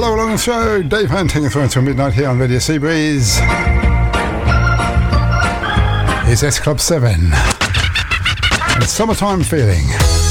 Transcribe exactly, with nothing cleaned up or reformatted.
Hello along the show, Dave Hunt taking through until midnight here on Radio Seabreeze. It's S Club seven and Summertime Feeling.